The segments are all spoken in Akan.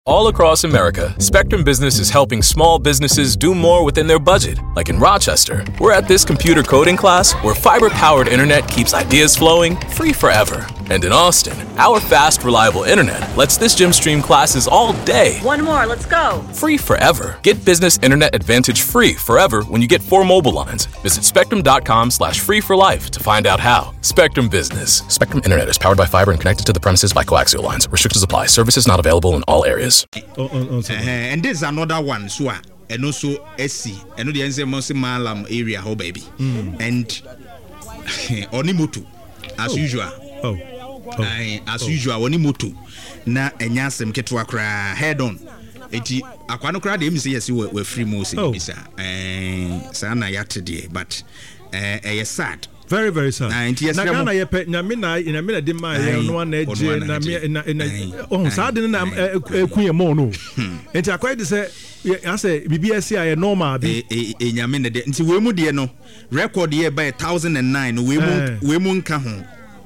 All across America, Spectrum Business is helping small businesses do more within their budget. Like in Rochester, we're at this computer coding class where fiber-powered internet keeps ideas flowing free forever. And in Austin, our fast, reliable internet lets this gym stream classes all day. One more, let's go. Free forever. Get Business Internet Advantage free forever when you get 4 mobile lines. Visit spectrum.com/free for life to find out how. Spectrum Business. Spectrum Internet is powered by fiber and connected to the premises by coaxial lines. Restrictions apply. Services not available in all areas. And there's another one, so and also SC, and the NZ Malam area, ho baby, and Onimoto, as usual. As usual, Onimoto. Na enyasem ketwa kra head on. Eti akwano kra de mse yes we free most bisa. Sana yatede, but sad. Very, very sad. Na Ghana yepe na me de ma ye no na eje na sad na kuye mo no. Enti akwai de say ase BBS ya normal bi nyame ne de nti we mu de no record ye by 1009 we mu nka ho.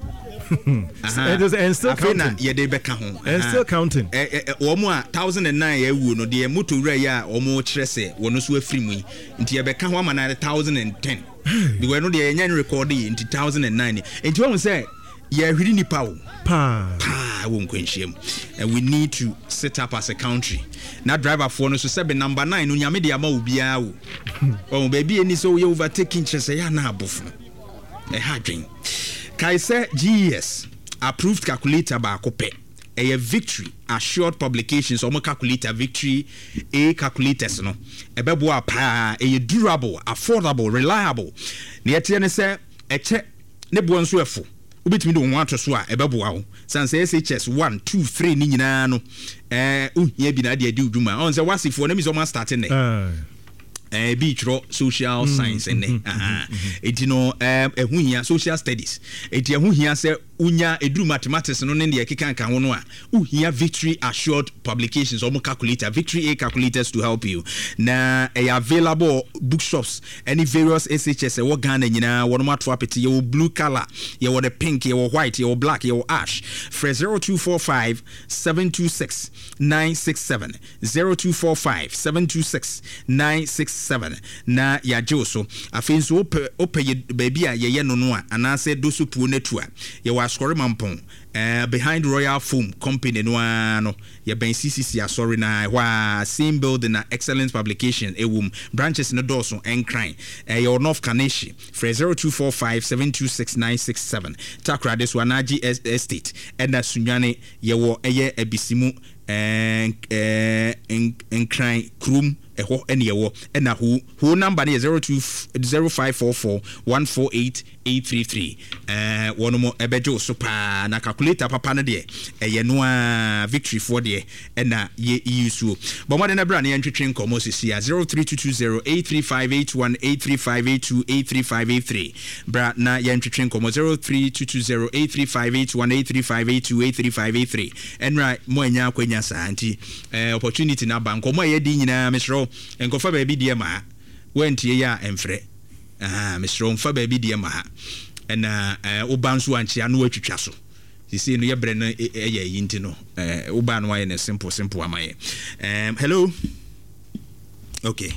And still counting. Yeah, they back home. And still counting. Omo 1009 ye wu no de moto re ya omo kire se wono so afiri mu nti ye beka ho ama na 1010 because no de enya recording in 2009 nti won say ye hwiri nipa wo pa won kwenhiem, and we need to set up as a country. Na driver for no so say be number 9 no nyame de ama obia wo oh baby eni so ye overtaking kire se ya na abofu hadwen Kaise GES approved calculator ba kope. A Victory Assured Publications omo calculator Victory A calculators no. Ebeboa pa a durable, affordable, reliable. Ne etie ne se eche ne bo nso efo. Ubitimi do nwa to so a ebeboa wo. San se SHS 1 2 3 ni nyina no. Uhia bi na de adi uduma. On se wasifo na mi so ma start ne. Beachro social science and etino ehuhia social studies eti ehuhia se unya edru mathematics no ne de keka kan ho no a uhia Victory Assured Publications or calculator Victory A calculators to help you na available bookshops any various SHS wo Ghana nyina wono mato apete ye blue color ye wo the pink ye wo white ye wo black ye wo ash for 0245 726 967 0245 726 967 na ya joso afenso ope baby a ye no no a anase doso puo netu a ye wa ascore mampon behind Royal Foam Company no ano ye ben CCC asori na wa same building na Excellence Publication ewum branches no doso enkran ye North Kaneshi for 0245 726 967 Takra this one Agi Estate and na Sunyane ye wo eye ebisimu enkran krum eho ene yewo ena hu number is 020544 148 833 wono mo ebejo so pa na calculator papa no de eye no a Victory for de ena ye use but mo de na bra na ntwetwe nkomo sisi 03220 83581 83582 83583 bra na ye ntwetwe nkomo 03220 83581 83582 83583 enra mo anya akwanya sa anti opportunity na bank mo ye di nyina mesro enkofa baby die ma wentie ya emfre mesro mfa baby die ma na obanso anche anu atwitwa so sisi no ye bre no eye yinti no oba no aye ne simple amaye hello okay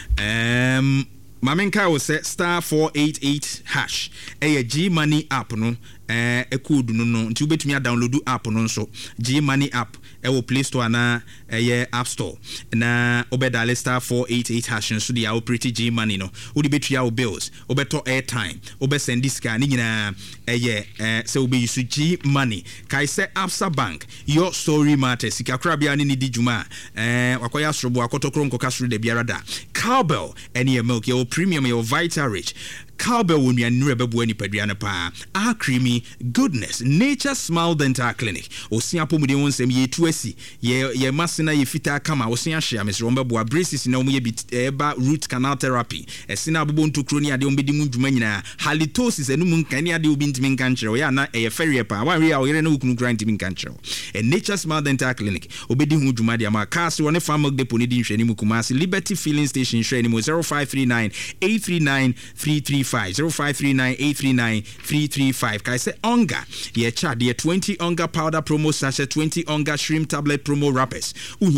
Mamenka will say *488# G Money app no code no nti ubetumi download app no so G Money app will Play Store na App Store na obedale *488# so dia operate G Money no odi betu ya bills obeto airtime obesend diska ni nyina se obe use G Money kai se Absa Bank your story matters sikakra bia ni di juma wakoya srobo akotokro nkoka sro de biarada cowbell any milk your premium your Vital Rich Cowbell when you never bueni pediana pa creamy goodness Nature Smile Dental Clinic osia pomudi won sem ye tuasi ye masina ye fita kama osia hia Mr. Romba bo braces na omo ye bit eba root canal therapy esina abobo ntokro ni ade ombedi mu dwuma nyina halitosis enu mu nkan ni ade obi ntimi nkan kyerɛ ya na ye ferie pa wan wi a oyere na okunu grant ntimi nkan kyerɛ Nature Smile Dental Clinic obedi hu dwuma de ama cast woni farmer depo ni di nhwani mu Kumasi Liberty Filling Station hwani mu 0539 839 335 335 0539 839 335 kai say onga ye cha de 20 onga powder promo sachet 20 onga shrimp tablet promo wrappers